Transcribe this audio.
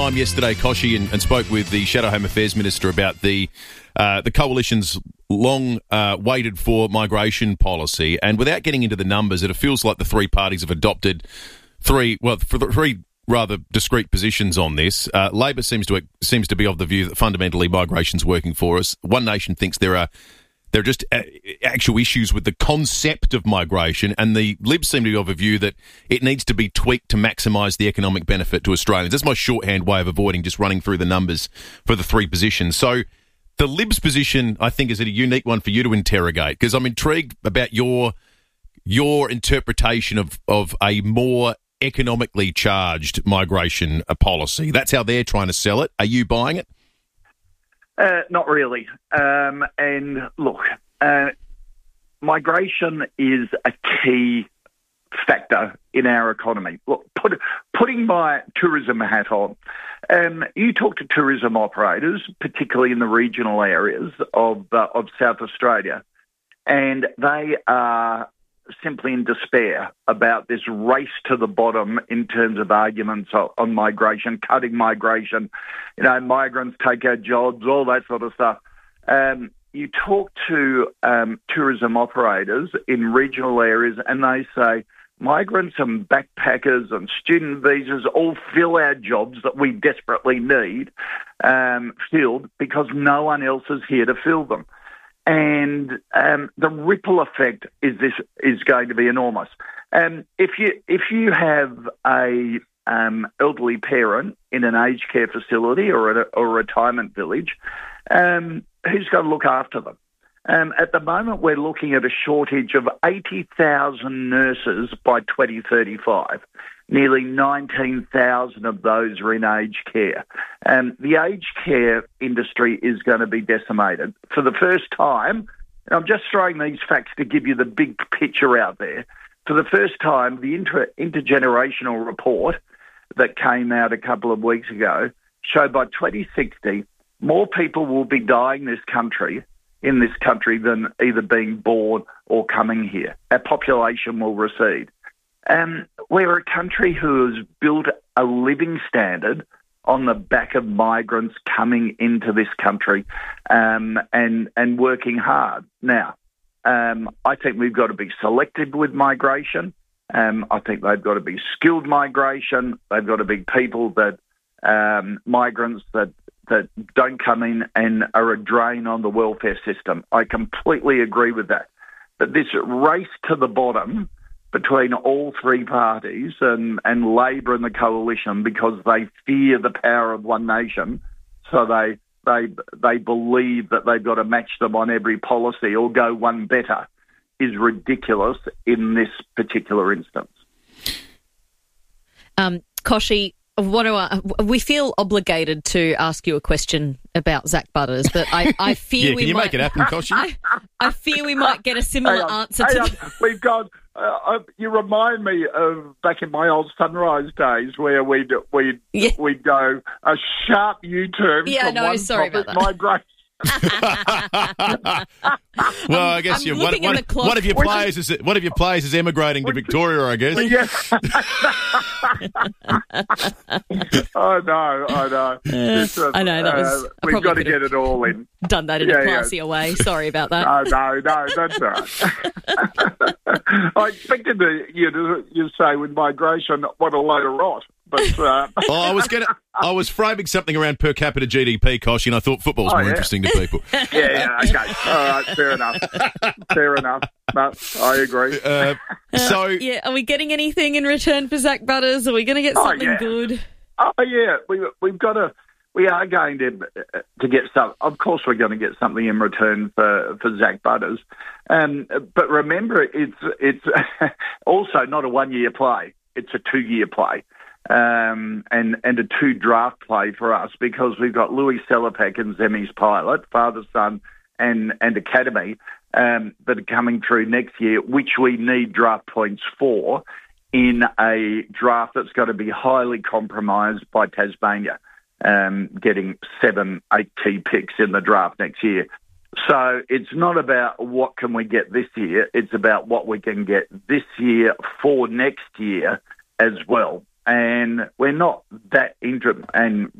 time yesterday, Koshy, and spoke with the Shadow Home Affairs Minister about the Coalition's long waited for migration policy. And without getting into the numbers, it feels like the three parties have adopted three rather discrete positions on this. Labor seems to be of the view that fundamentally migration's working for us. One Nation thinks there are just actual issues with the concept of migration, and the Libs seem to be of a view that it needs to be tweaked to maximise the economic benefit to Australians. That's my shorthand way of avoiding just running through the numbers for the three positions. So the Libs position, I think, is a unique one for you to interrogate, because I'm intrigued about your interpretation of a more economically charged migration policy. That's how they're trying to sell it. Are you buying it? Not really. And look, migration is a key factor in our economy. Look, putting my tourism hat on, you talk to tourism operators, particularly in the regional areas of South Australia, and they are simply in despair about this race to the bottom in terms of arguments on migration, cutting migration, migrants take our jobs, all that sort of stuff. You talk to tourism operators in regional areas and they say migrants and backpackers and student visas all fill our jobs that we desperately need filled because no one else is here to fill them. And the ripple effect is going to be enormous. If you have a elderly parent in an aged care facility or a retirement village, who's going to look after them? At the moment, we're looking at a shortage of 80,000 nurses by 2035. Nearly 19,000 of those are in aged care. The aged care industry is going to be decimated. For the first time, and I'm just throwing these facts to give you the big picture out there, for the first time, the intergenerational report that came out a couple of weeks ago showed by 2060, more people will be dying in this country than either being born or coming here. Our population will recede. We're a country who has built a living standard on the back of migrants coming into this country and working hard. Now, I think we've got to be selective with migration. I think they've got to be skilled migration. They've got to be people that migrants that don't come in and are a drain on the welfare system. I completely agree with that. But this race to the bottom between all three parties and Labor and the Coalition, because they fear the power of One Nation, so they believe that they've got to match them on every policy or go one better, is ridiculous in this particular instance. Koshy, we feel obligated to ask you a question about Zach Butters, but I fear we might... Can you make it happen, Koshy? I fear we might get a similar answer to... We've got... you remind me of back in my old Sunrise days where we'd go a sharp U-turn from one topic, migration. Well, I guess one of your players is emigrating to Victoria, I guess. Yes. I know. I know that was. We've got to get it all in. Done that in a classier way. Sorry about that. No, that's all right. I expected you to say with migration, what a load of rot. But I was framing something around per capita GDP, Koshy, and I thought football's more interesting to people. Yeah, okay. All right, fair enough. No, I agree. Are we getting anything in return for Zach Butters? Are we going to get something good? Oh, yeah. We are going to get some. Of course, we're going to get something in return for Zach Butters. But remember, it's also not a 1 year play. It's a 2 year play. And a 2 draft play for us, because we've got Louis Sellepak and Zemi's Pilot, Father, Son and Academy that are coming through next year, which we need draft points for in a draft that's going to be highly compromised by Tasmania, getting 7-8 key picks in the draft next year. So it's not about what can we get this year, it's about what we can get this year for next year as well. and we're not that and